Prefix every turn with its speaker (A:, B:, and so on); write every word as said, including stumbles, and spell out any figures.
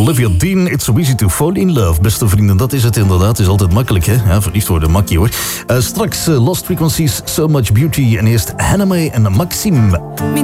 A: Olivia Dean, It's So Easy To Fall In Love. Beste vrienden, dat is het inderdaad. Het is altijd makkelijk, hè? Ja, verliefd worden, makkie hoor. Uh, straks uh, Lost Frequencies, So Much Beauty. En eerst Hannah Mae en Maxime.